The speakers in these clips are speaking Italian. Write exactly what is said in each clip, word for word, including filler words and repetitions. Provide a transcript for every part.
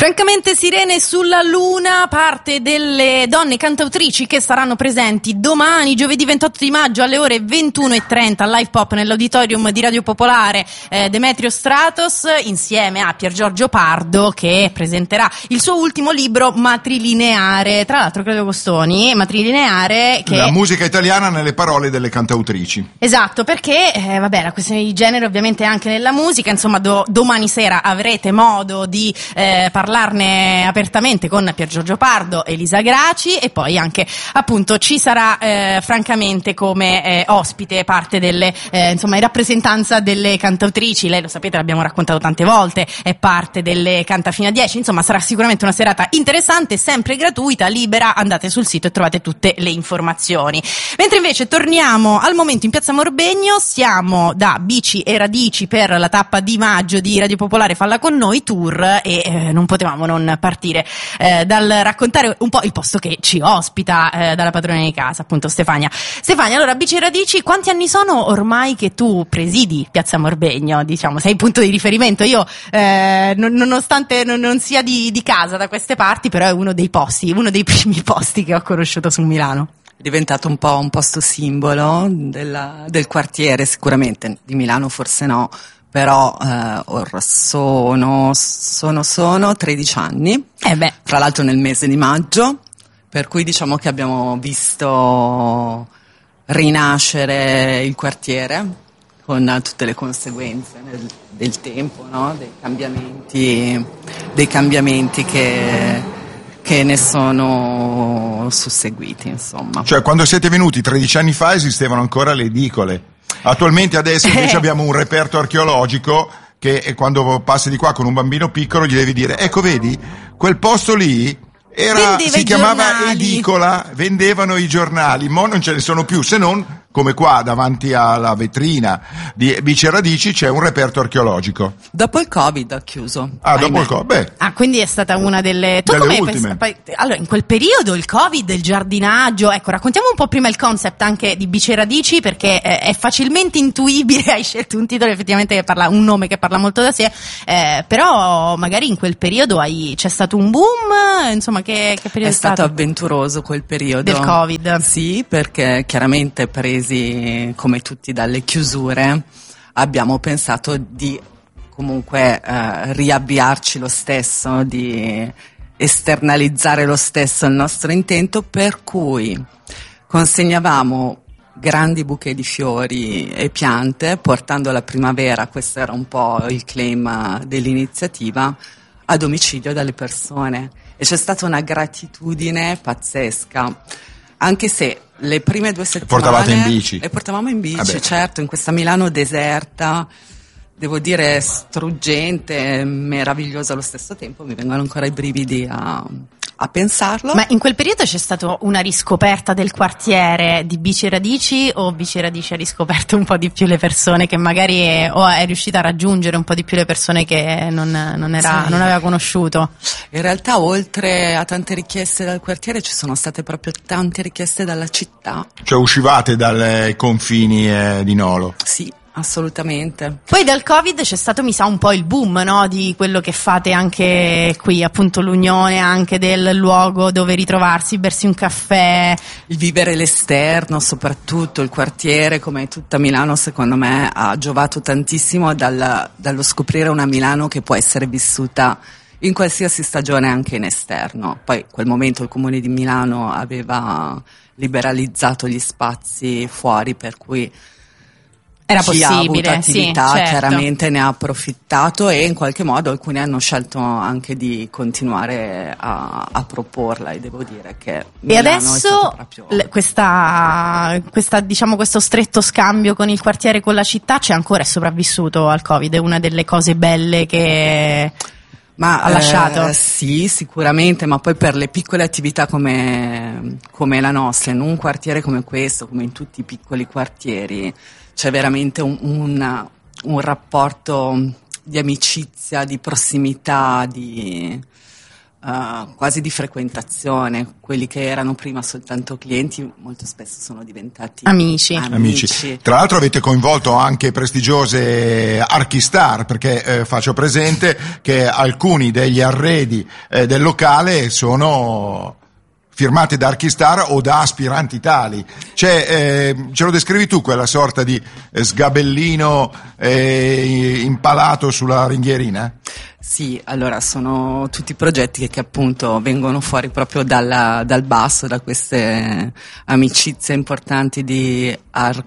Francamente Sirene sulla Luna, parte delle donne cantautrici che saranno presenti domani, giovedì ventotto di maggio alle ore ventuno e trenta al Live Pop nell'auditorium di Radio Popolare, eh, Demetrio Stratos, insieme a Pier Giorgio Pardo, che presenterà il suo ultimo libro Matrilineare. Tra l'altro Claudio Costoni, Matrilineare, che la musica italiana nelle parole delle cantautrici. Esatto, perché eh, vabbè, la questione di genere ovviamente anche nella musica, insomma do, domani sera avrete modo di eh, parlarne apertamente con Pier Giorgio Pardo, Elisa Graci, e poi anche appunto ci sarà eh, francamente come eh, ospite parte delle eh, insomma in rappresentanza delle cantautrici. Lei, lo sapete, l'abbiamo raccontato tante volte, è parte delle Canta fino a dieci, insomma sarà sicuramente una serata interessante, sempre gratuita, libera, andate sul sito e trovate tutte le informazioni. Mentre invece torniamo al momento in Piazza Morbegno, siamo da Bici e Radici per la tappa di maggio di Radio Popolare Falla con noi tour, e eh, non potevamo non partire eh, dal raccontare un po' il posto che ci ospita eh, dalla padrona di casa, appunto Stefania. Stefania, allora, Bici e Radici, quanti anni sono ormai che tu presidi Piazza Morbegno? Diciamo, sei il punto di riferimento. Io eh, non, nonostante non, non sia di, di casa da queste parti, però è uno dei posti, uno dei primi posti che ho conosciuto su Milano. È diventato un po' un posto simbolo della, del quartiere, sicuramente, di Milano forse no, però eh, or sono, sono, sono tredici anni, eh beh. Tra l'altro nel mese di maggio, per cui diciamo che abbiamo visto rinascere il quartiere con tutte le conseguenze del, del tempo, no? Dei cambiamenti, dei cambiamenti che, che ne sono susseguiti, insomma. Cioè, quando siete venuti tredici anni fa esistevano ancora le edicole. Attualmente adesso invece abbiamo un reperto archeologico che quando passi di qua con un bambino piccolo gli devi dire: ecco, vedi, quel posto lì era, si chiamava giornali. edicola, vendevano i giornali, mo non ce ne sono più, se non come qua davanti alla vetrina di Bici e Radici c'è un reperto archeologico. Dopo il Covid ha chiuso. Ah, dopo il Covid, beh. Ah, quindi è stata una delle... Tu delle come ultime. Pensi... Allora, in quel periodo il Covid, il giardinaggio, ecco, raccontiamo un po' prima il concept anche di Bici e Radici, perché eh, è facilmente intuibile, hai scelto un titolo effettivamente che parla, un nome che parla molto da sé, eh, però magari in quel periodo hai, c'è stato un boom, insomma, che, che periodo è, è stato? È stato avventuroso quel periodo. Del Covid. Sì, perché chiaramente presi come tutti dalle chiusure abbiamo pensato di comunque eh, riavviarci lo stesso, di esternalizzare lo stesso il nostro intento, per cui consegnavamo grandi bouquet di fiori e piante portando la primavera, questo era un po' il claim dell'iniziativa, a domicilio dalle persone, e c'è stata una gratitudine pazzesca, anche se le prime due settimane portavate in bici. Le portavamo in bici, Vabbè. certo, in questa Milano deserta, devo dire struggente, meravigliosa allo stesso tempo, mi vengono ancora i brividi a, a pensarlo. Ma in quel periodo c'è stata una riscoperta del quartiere di Bici e Radici, o Bici e Radici ha riscoperto un po' di più le persone che magari è, o è riuscita a raggiungere un po' di più le persone che non, non, era, Sì. non aveva conosciuto? In realtà, oltre a tante richieste dal quartiere, ci sono state proprio tante richieste dalla città. Cioè uscivate dai confini eh, di Nolo. Sì, assolutamente. Poi dal Covid c'è stato, mi sa, un po' il boom, no? Di quello che fate anche qui, appunto l'unione anche del luogo dove ritrovarsi, bersi un caffè. Il vivere l'esterno, soprattutto il quartiere, come tutta Milano, secondo me ha giovato tantissimo dal, dallo scoprire una Milano che può essere vissuta in qualsiasi stagione, anche in esterno. Poi quel momento il Comune di Milano aveva liberalizzato gli spazi fuori, per cui Era chi ha avuto possibile, attività sì, certo. chiaramente ne ha approfittato, e in qualche modo alcuni hanno scelto anche di continuare a, a proporla, e devo dire che E Milano è adesso stato proprio... l- questa, questa, diciamo, questo stretto scambio con il quartiere, con la città, c'è ancora, è sopravvissuto al Covid, è una delle cose belle che Ma, ha lasciato. Eh, sì, sicuramente, ma poi per le piccole attività come, come la nostra, in un quartiere come questo, come in tutti i piccoli quartieri, c'è veramente un, un, un rapporto di amicizia, di prossimità, di, uh, quasi di frequentazione. Quelli che erano prima soltanto clienti molto spesso sono diventati amici. amici. Amici. Tra l'altro avete coinvolto anche prestigiose Archistar, perché eh, faccio presente che alcuni degli arredi eh, del locale sono firmati da Archistar o da aspiranti tali. Cioè, eh, ce lo descrivi tu quella sorta di eh, sgabellino eh, impalato sulla ringhierina? Sì, allora sono tutti progetti che, che appunto vengono fuori proprio dalla, dal basso, da queste amicizie importanti di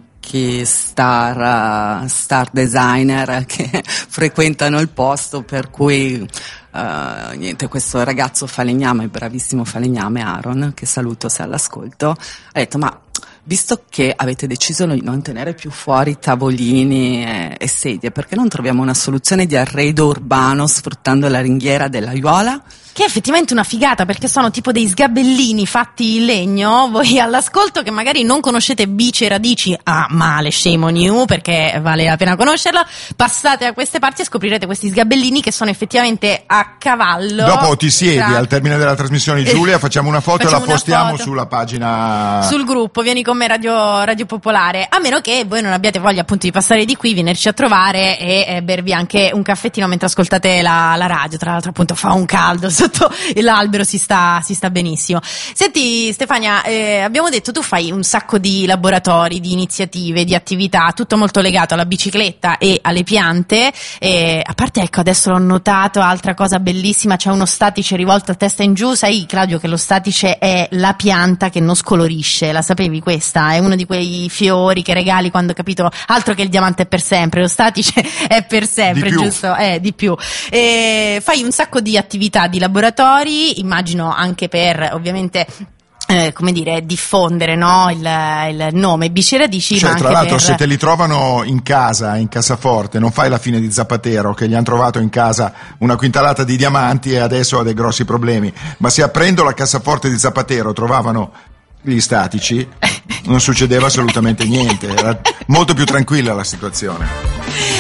Archistar, uh, star designer che frequentano il posto, per cui Uh, niente, questo ragazzo falegname, bravissimo falegname, Aaron, che saluto se all'ascolto, ha detto: ma visto che avete deciso di non tenere più fuori tavolini e, e sedie, perché non troviamo una soluzione di arredo urbano sfruttando la ringhiera dell'aiuola? Che è effettivamente una figata, perché sono tipo dei sgabellini fatti in legno. Voi all'ascolto che magari non conoscete Bici e Radici, ah male, shame on you, perché vale la pena conoscerla, passate a queste parti e scoprirete questi sgabellini che sono effettivamente a cavallo. Dopo ti siedi tra... al termine della trasmissione, Giulia, facciamo una foto facciamo e la postiamo foto sulla pagina, sul gruppo Vieni con me Radio, Radio Popolare, a meno che voi non abbiate voglia appunto di passare di qui, venirci a trovare e eh, bervi anche un caffettino mentre ascoltate la, la radio. Tra l'altro appunto fa un caldo sotto l'albero, si sta, si sta benissimo. Senti Stefania, eh, abbiamo detto tu fai un sacco di laboratori, di iniziative, di attività, tutto molto legato alla bicicletta e alle piante, eh, a parte, ecco, adesso l'ho notato, altra cosa bellissima, c'è uno statice rivolto a testa in giù. Sai, Claudio, che lo statice è la pianta che non scolorisce, la sapevi questa? È uno di quei fiori che regali quando, capito, altro che il diamante è per sempre, lo statice è per sempre, giusto? Eh, di più. Eh, fai un sacco di attività, di laboratori, immagino anche per, ovviamente, Eh, come dire, diffondere, no, il, il nome Bici e Radici. Cioè, ma tra anche l'altro, per... se te li trovano in casa, in cassaforte, non fai la fine di Zapatero, che gli hanno trovato in casa una quintalata di diamanti e adesso ha dei grossi problemi. Ma se aprendo la cassaforte di Zapatero trovavano gli statici, non succedeva assolutamente niente, era molto più tranquilla la situazione.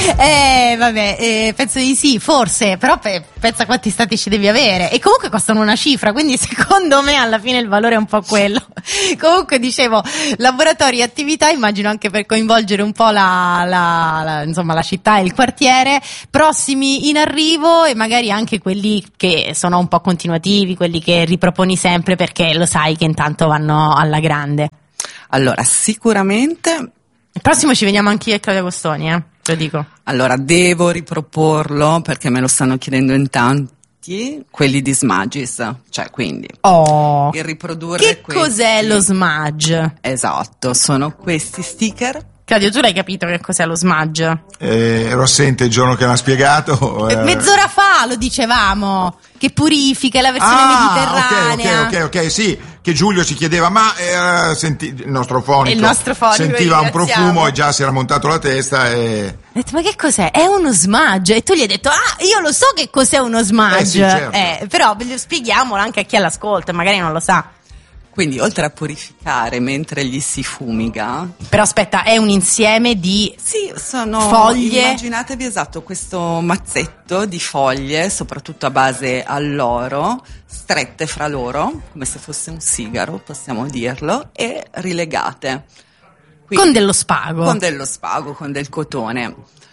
Eh, vabbè, eh, penso di sì, forse, però pe- pensa quanti statici devi avere, e comunque costano una cifra, quindi secondo me alla fine il valore è un po' quello. Comunque, dicevo, laboratori e attività, immagino anche per coinvolgere un po' la, la, la, insomma, la città e il quartiere, prossimi in arrivo, e magari anche quelli che sono un po' continuativi, quelli che riproponi sempre perché lo sai che intanto vanno alla grande. Allora, sicuramente... Il prossimo ci veniamo anche io e Claudia Costoni, eh, te lo dico. Allora, devo riproporlo perché me lo stanno chiedendo in tanti, quelli di Smudges, cioè quindi oh, il riprodurre che questi... cos'è lo smudge? Esatto, sono questi sticker. Claudio, tu l'hai capito che cos'è lo smudge? Eh, ero assente il giorno che l'ha spiegato. Eh, mezz'ora fa lo dicevamo, che purifica, è la versione ah, mediterranea. ok, ok, ok, ok, sì, che Giulio si chiedeva, ma eh, senti, il nostro fonico, il nostro fonico sentiva un profumo e già si era montato la testa e... Ho detto, ma che cos'è? È uno smudge. E tu gli hai detto, ah, io lo so che cos'è uno smudge. Eh sì, certo. eh, però spieghiamolo anche a chi all'ascolta, magari non lo sa. Quindi, oltre a purificare mentre gli si fumiga... Però aspetta, è un insieme di sì, sono foglie? Immaginatevi, esatto, questo mazzetto di foglie, soprattutto a base alloro, strette fra loro, come se fosse un sigaro, possiamo dirlo, e rilegate. Quindi, con dello spago? Con dello spago, con del cotone.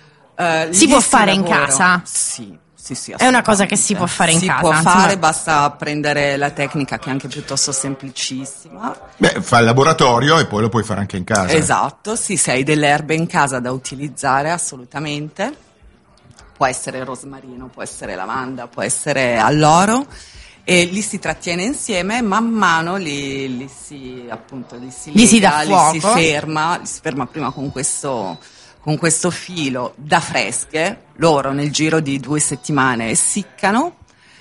Uh, si può fare lavoro, in casa? Sì. Sì, sì, è una cosa che si può fare in si casa. Si può insomma. fare, basta prendere la tecnica che è anche piuttosto semplicissima. Beh, fai il laboratorio e poi lo puoi fare anche in casa. Esatto, sì, se hai delle erbe in casa da utilizzare, assolutamente. Può essere rosmarino, può essere lavanda, può essere alloro. E li si trattiene insieme, man mano li, li si appunto li si, li lega, si dà fuoco. Li si ferma, li si ferma prima con questo... con questo filo da fresche, loro nel giro di due settimane essiccano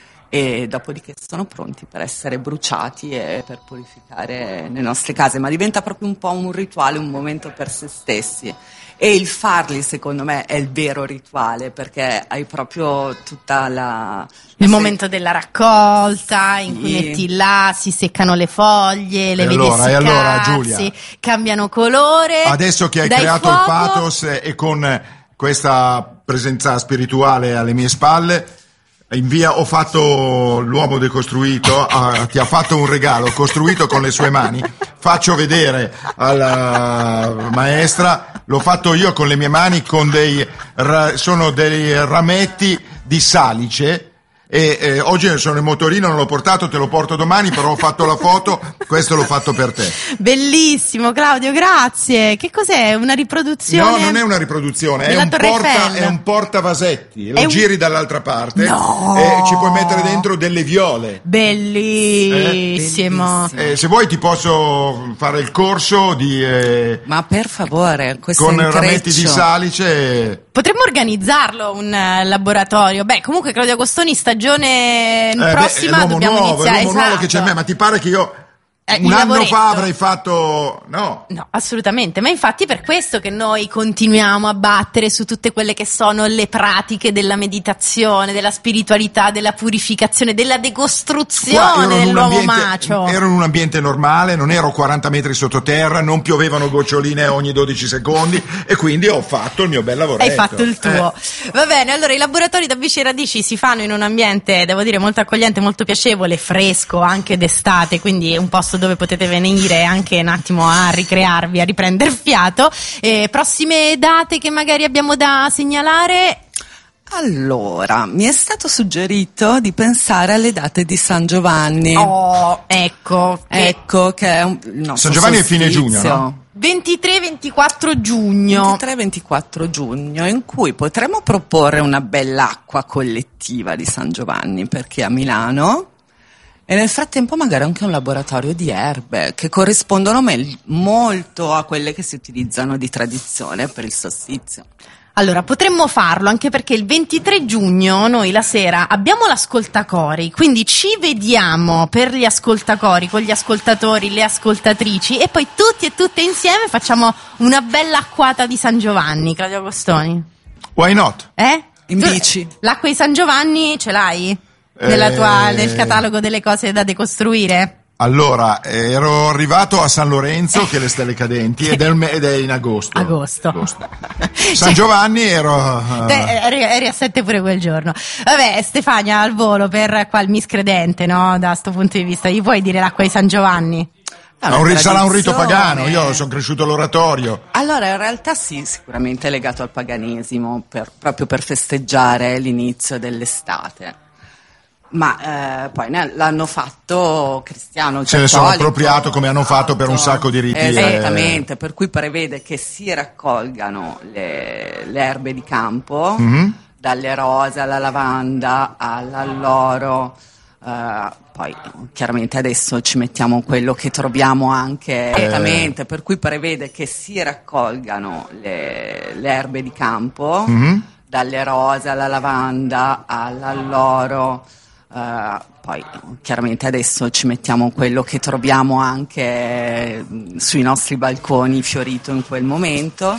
e dopodiché sono pronti per essere bruciati e per purificare le nostre case, ma diventa proprio un po' un rituale, un momento per se stessi. E il farli, secondo me, è il vero rituale, perché hai proprio tutta la... il momento della raccolta, sì, in cui metti là, si seccano le foglie, le e vedi allora, essiccarsi, e allora, Giulia, cambiano colore. Adesso che hai creato fuoco, il pathos e con questa presenza spirituale alle mie spalle, In via ho fatto l'uomo decostruito, ah, ti ha fatto un regalo costruito con le sue mani. Faccio vedere alla maestra, l'ho fatto io con le mie mani, con dei ra- sono dei rametti di salice. E eh, oggi sono in motorino, non l'ho portato, te lo porto domani, però ho fatto la foto, questo l'ho fatto per te. Bellissimo, Claudio, grazie. Che cos'è? Una riproduzione? No, non è una riproduzione, è un, porta, è un portavasetti, lo è un... giri dall'altra parte no. e ci puoi mettere dentro delle viole. Bellissimo. Eh? Eh, se vuoi ti posso fare il corso di... Eh, Ma per favore, questo con intreccio. rametti di salice... Potremmo organizzarlo un uh, laboratorio. Beh, comunque Claudio Agostoni, stagione eh, prossima beh, è dobbiamo nuovo, iniziare. È l'uomo esatto. nuovo che c'è in me, ma ti pare che io Eh, un il anno lavoretto. fa avrei fatto... No. No, assolutamente, ma infatti per questo che noi continuiamo a battere su tutte quelle che sono le pratiche della meditazione, della spiritualità, della purificazione, della decostruzione dell'uomo macio. Ero in un ambiente normale, non ero quaranta metri sottoterra, non piovevano goccioline ogni dodici secondi e quindi ho fatto il mio bel lavoretto. Hai fatto il tuo. Eh. Va bene, allora i laboratori da Bici e Radici si fanno in un ambiente, devo dire, molto accogliente, molto piacevole, fresco, anche d'estate, quindi è un posto dove potete venire anche un attimo a ricrearvi, a riprendere fiato. E prossime date che magari abbiamo da segnalare? Allora, mi è stato suggerito di pensare alle date di San Giovanni. Oh, ecco. Che ecco che è un, il nostro San Giovanni è fine giugno, solstizio. no? ventitré ventiquattro giugno. ventitré ventiquattro giugno, in cui potremmo proporre una bella acqua collettiva di San Giovanni, perché a Milano. E nel frattempo magari anche un laboratorio di erbe che corrispondono me- molto a quelle che si utilizzano di tradizione per il solstizio. Allora, potremmo farlo anche perché il ventitré giugno noi la sera abbiamo l'ascoltacori, quindi ci vediamo per gli ascoltacori, con gli ascoltatori, le ascoltatrici e poi tutti e tutte insieme facciamo una bella acquata di San Giovanni, Claudio Agostoni. Why not? Eh? In Tu- bici. L'acqua di San Giovanni ce l'hai? Nella tua, Eh, nel catalogo delle cose da decostruire? Allora, ero arrivato a San Lorenzo, che è le stelle cadenti, ed è, il me- ed è in agosto. Agosto. Agosto. Cioè, San Giovanni ero... uh, te eri, eri a sette pure quel giorno. Vabbè, Stefania, al volo, per qua il miscredente, no? Da sto punto di vista, gli puoi dire l'acqua di San Giovanni? Ma un ri- sarà un rito Tradizione. pagano, io sono cresciuto all'oratorio. Allora, in realtà sì, sicuramente è legato al paganesimo, per- proprio per festeggiare l'inizio dell'estate. Ma eh, poi ne- l'hanno fatto cristiano, Se ne sono cattolico, appropriato come hanno fatto per un sacco di riti. Esattamente, per cui prevede che si raccolgano le, le erbe di campo, Mhm. dalle rose alla lavanda all'alloro. eh, poi chiaramente adesso ci mettiamo quello che troviamo anche esattamente, per cui prevede che si raccolgano le, le erbe di campo, Mhm. dalle rose alla lavanda all'alloro. Uh, poi chiaramente adesso ci mettiamo quello che troviamo anche mh, sui nostri balconi fiorito in quel momento